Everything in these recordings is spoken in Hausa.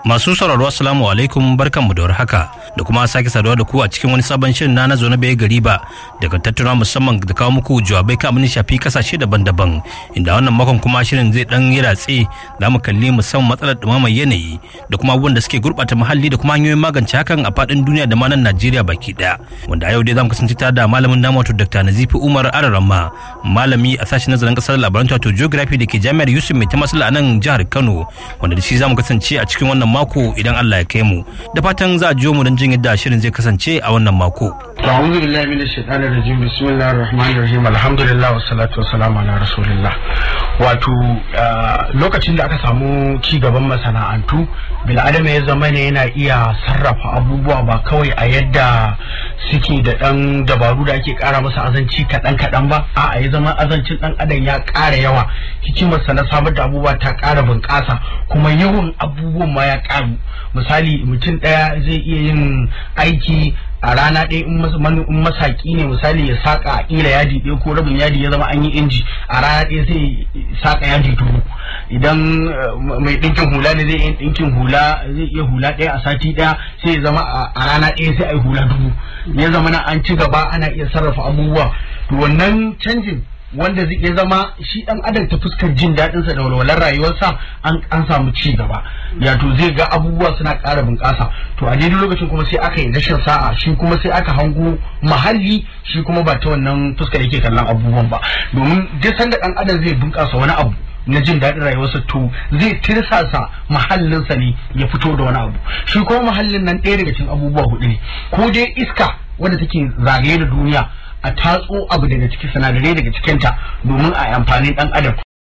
Masu sauraro assalamu alaikum, barkanmu da warhaka da kuma sake saduwa da ku a cikin wani sabon shirin na zo na bai gari ba daga tattuna musamman da kawo muku jawabai kan abin shafi kasashe daban-daban, inda wannan makon kuma shirin zai dan yi ratse za mu kalli musamman matsalar dumamar yanayi da kuma abubuwan da suke gurbata muhalli da kuma hanyoyin magance hakan a fadin duniya da ma nan Najeriya baki daya, wanda a yau dai zamu kasance tare da malamin namu wato Dr. Nazifi Umar Araramma, malami a sashen nazarin kasar labaran wato geography da ke Jami'ar Yusuf Mai Tamasila a nan jihar Kano, wanda da shi zamu kasance a cikin wannan mako idan Allah ya kai mu. Da fatan za a jiyo mu don jin yadda shirin zai kasance a wannan mako. A'udhu billahi minash shaitanir rajim. Bismillahir rahmanir rahim. Alhamdulillah wassalatu wassalamu ala rasulillah. Wato lokacin da aka samu ci gaban masana'antu, bil adama ya zama ne yana iya sarrafa abubuwa ba kawai a yadda suke da dan dabaru da ake kara masa azanci kadan ba, a'a ya zama azancin dan adam ya kara yawa, hikimarsa na samar da abubuwa ta kara bunƙasa, kuma yawan abubuwan ma ya karu. Misali mutum daya zai iya yin aiki a rana ɗaya in masaki ne misali ya saka kila yadi ɗaya ko rabin yadi ya zama an yi inji a rana ɗaya sai saka yadi dubu. Idan mai ɗinkin hula ne zai yi ɗinkin hula, zai iya hula ɗaya a sati ɗaya sai ya zama a rana ɗaya sai a yi hula dubu. Ya zama na an ci gaba ana iya sarrafa abubuwa. To wannan canjin wanda zai iya zama shi dan adam ta fuskar jin daɗinsa da walwalar rayuwarsa an samu ci gaba, to zai ga abubuwa suna ƙara bunƙasa. To a daidai lokacin kuma sai aka yi rashin sa'a, shi kuma sai aka hango muhalli shi kuma ba ta wannan fuskar yake kallon abubuwan ba, domin duk sanda dan adam zai bunƙasa wani abu na jin daɗin rayuwarsa to zai tirsasa muhallinsa ne ya fito da wani abu. Shi kuma muhallin nan ɗaya daga cikin abubuwa hudu ne, ko dai iska wanda take zagaye da duniya a tatso abu daga cikin sinadarai daga cikinta domin a amfanin dan adam,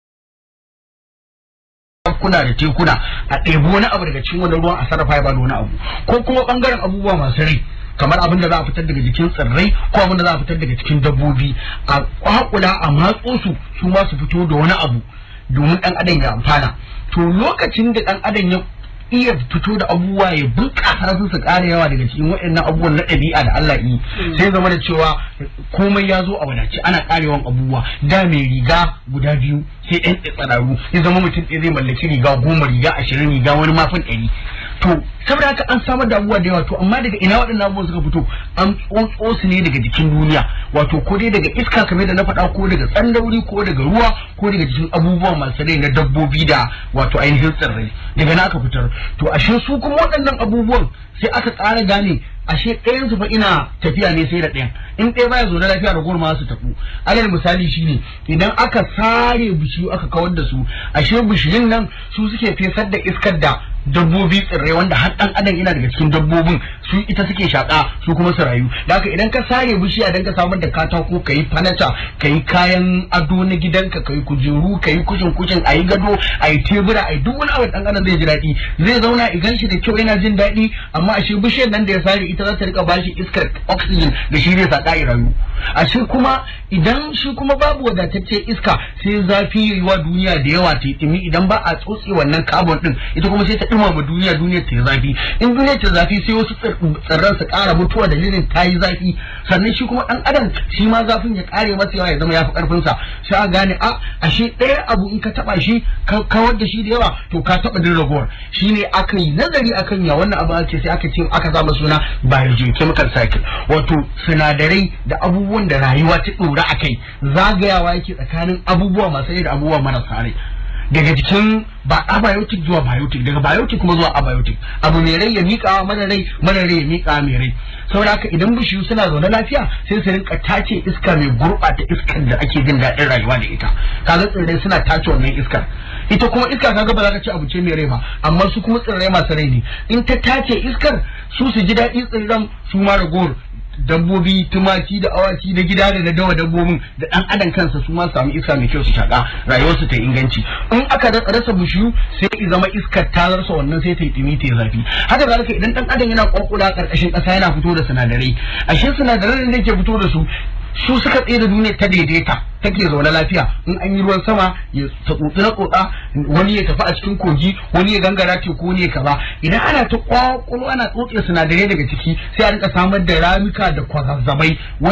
kuna da tekuna a ɗebi wani abu daga cikin wani ruwan a sarrafa ya ba da wani abu, ko kuma bangaren abubuwa masu rai kamar abin da za a fitar daga jikin tsirrai ko abin da za a fitar daga cikin dabbobi a kwakula a matso su ma su fito da wani abu domin dan adam ya amfana. To lokacin da dan adam ya iya fito da abubuwa ya bunƙasa su ƙara yawa daga cikin waɗannan abubuwan na ɗabi'a da Allah yi, sai zama da cewa komai ya zo a wadace, ana ƙarewan abubuwa. Da mai riga guda biyu sai ɗan tsararu, ya zama mutum ɗaya zai mallaki riga 10, riga 20, riga wani mafin 100. To saboda haka an samar da abubuwa da yawa. To amma daga ina waɗannan abubuwan suka fito? An tsotso su ne daga jikin duniya, wato ko dai daga iska kamar da na faɗa, ko daga tsandauri, ko daga ruwa, ko daga jikin abubuwa masu rai na dabbobi da wato ainihin tsirrai, daga na aka fitar. To ashe su kuma waɗannan abubuwan sai aka tsara gane ashe ɗayan su fa ina tafiya ne sai da ɗayan, in ɗaya baya zo na lafiya da gurma su tafi. Alal misali shine idan aka sare bishiyu aka kawar da su, ashe bishiyun nan su suke fesar da iskar da dabbobi tsirrai wanda har dan adam yana daga cikin dabbobin su ita suke shaka su kuma su rayu. Da haka idan ka sare bishiya dan ka samar da katako, kayi fanata, kayi kayan ado na gidanka, kayi kujeru, kayi kushin ayi gado, ayi tebura, ayi duk wani abu dan adam zai ji daɗi, zai zauna idan shi da kyau yana jin daɗi. Amma ashe bishiyar nan da ya sare ita za ta rika bashi iskar oxygen da shi zai saka ya rayu. Ashe kuma idan shi kuma babu wadatacce iska sai zafi yiwa duniya da yawa ta yi, idan ba a tsotse wannan carbon din ita kuma sai ta dumama duniya ta yi zafi. In duniya ta zafi sai wasu tsirran su ƙara mutuwa dalilin ta yi zafi, sannan shi kuma dan adam shi ma zafin ya ƙare masa yawa ya zama ya fi ƙarfin sa. Sai a gane ashe ɗaya abu in ka taɓa shi ka kawar da shi da yawa to ka taɓa din ragowar. Shine aka yi nazari akan ya wannan abu ake sai aka zama suna biogeochemical cycle, wato sinadarai da abubuwan da rayuwa ta ɗora a kai zagayawa yake tsakanin abubuwa masu rai da abubuwa marasa rai, daga jikin ba abiotic zuwa biotic, daga biotic kuma zuwa abiotic. Abu mai rai ya miƙa mara rai, mara rai ya miƙa mai rai. Saboda haka idan bishiyu suna zaune lafiya sai su rinka tace iska mai gurɓata iskar da ake jin daɗin rayuwa da ita. Kaga tsirrai suna tace wannan iskar. Ita kuma iska kaga ba za ka ci abu ce mai rai ba, amma su kuma tsirrai masu rai ne. In ta tace iskar su ji daɗi, tsirran su ma ragowar dabbobi, tumaki da awaki da gida da dawa dabbobin da dan adam kansa su ma samu iska mai kyau su shaka, rayuwarsu ta inganci. In aka rasa bishiyu sai zama iskar ta rasa wannan, sai ta yi dumi ta yi zafi. Haka zalika idan dan adam yana kokula karkashin kasa yana fito da sinadarai, ashe sinadaran da yake fito da su suka tsaye da duniya ta daidaita take zaune lafiya. In an yi ruwan sama ya tsotsi na tsotsa, wani ya tafi a cikin kogi, wani ya gangara teku, wani ya kaza. Idan ana ta kwakwalo ana tsotse sinadarai daga ciki sai a rika samar da ramuka da kwazazzabai.